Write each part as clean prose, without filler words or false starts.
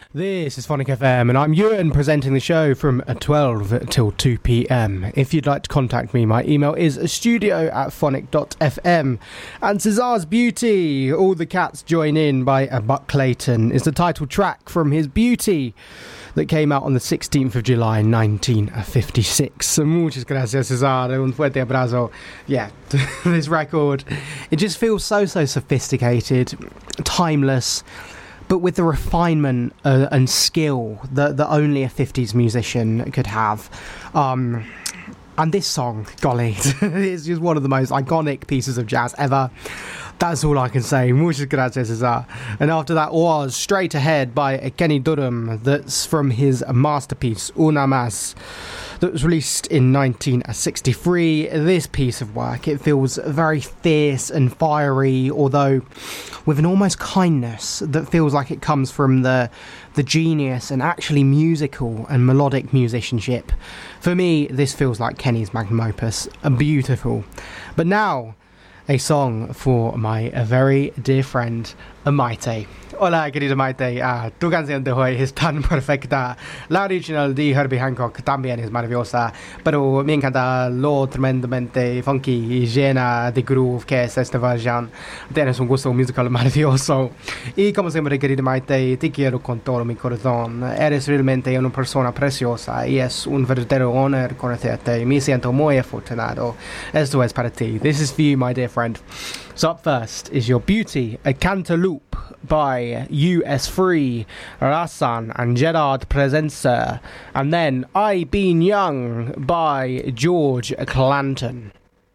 This is Phonic FM and I'm Ewan presenting the show from 12 till 2 p.m. If you'd like to contact me, my email is studio@phonic.fm. And Cesar's Beauty, All the Cats Join In by Buck Clayton is the title track from his Beauty that came out on the 16th of July 1956. Muchas gracias, Cesar. Un fuerte abrazo. Yeah, this record, it just feels so sophisticated, timeless, but with the refinement and skill that only a 50s musician could have. And this song, golly, is just one of the most iconic pieces of jazz ever. That's all I can say. Muchas gracias, Cesar. And after that was Straight Ahead by Kenny Durham. That's from his masterpiece, Una Mas, that was released in 1963. This piece of work, it feels very fierce and fiery, although with an almost kindness that feels like it comes from the genius and actually musical and melodic musicianship. For me, this feels like Kenny's magnum opus. Beautiful. But now, a song for my very dear friend, Maite. Hola, querido Maite. Tu canción de hoy es tan perfecta. La original de Herbie Hancock también es maravillosa, pero me encanta lo tremendamente funky y llena de groove que es esta versión. Tienes un gusto musical maravilloso. Y como siempre, querido Maite, te quiero con todo mi corazón. Eres realmente una persona preciosa y es un verdadero honor conocerte. Me siento muy afortunado. Esto es para ti. This is for you, my dear friend. So up first is your Beauty, a Cantaloupe by US3, Rassan and Gerard Presenza, and then I Been Young by George Clanton.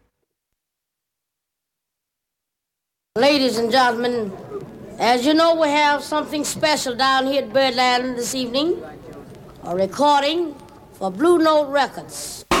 Ladies and gentlemen, as you know, we have something special down here at Birdland this evening, a recording for Blue Note Records.